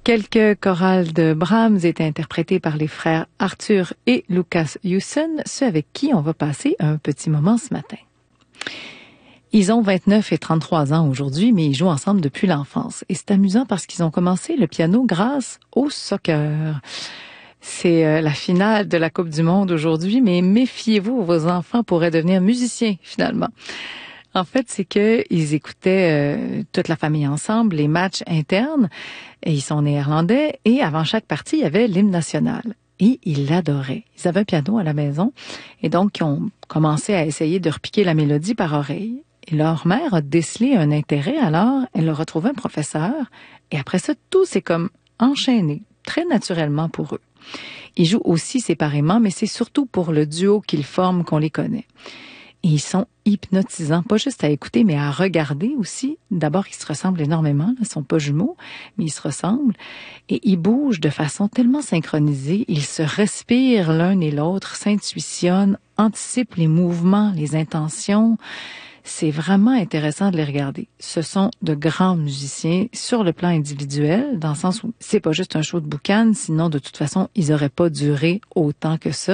Quelques chorales de Brahms étaient interprétées par les frères Arthur et Lucas Hewson, ceux avec qui on va passer un petit moment ce matin. Ils ont 29 et 33 ans aujourd'hui, mais ils jouent ensemble depuis l'enfance. Et c'est amusant parce qu'ils ont commencé le piano grâce au soccer. C'est la finale de la Coupe du Monde aujourd'hui, mais méfiez-vous, vos enfants pourraient devenir musiciens finalement. En fait, c'est que ils écoutaient toute la famille ensemble, les matchs internes, et ils sont néerlandais, et avant chaque partie, il y avait l'hymne national. Et ils l'adoraient. Ils avaient un piano à la maison, et donc ils ont commencé à essayer de repiquer la mélodie par oreille. Et leur mère a décelé un intérêt, alors elle a retrouvé un professeur, et après ça, tout s'est comme enchaîné, très naturellement pour eux. Ils jouent aussi séparément, mais c'est surtout pour le duo qu'ils forment qu'on les connaît. Et ils sont hypnotisants, pas juste à écouter, mais à regarder aussi. D'abord, ils se ressemblent énormément, ils sont pas jumeaux, mais ils se ressemblent. Et ils bougent de façon tellement synchronisée, ils se respirent l'un et l'autre, s'intuitionnent, anticipent les mouvements, les intentions. C'est vraiment intéressant de les regarder. Ce sont de grands musiciens sur le plan individuel, dans le sens où c'est pas juste un show de boucan, sinon de toute façon, ils auraient pas duré autant que ça.